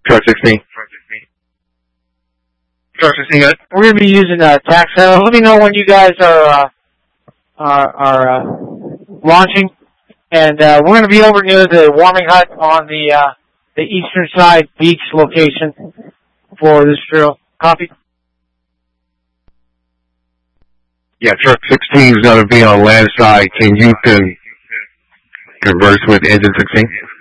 Truck 16. Truck 16, good. We're going to be using tax center. Let me know when you guys are launching. And we're going to be over near the warming hut on the eastern side beach location for this drill. Copy? Yeah, truck 16 is going to be on land side. Can you converse with engine 16?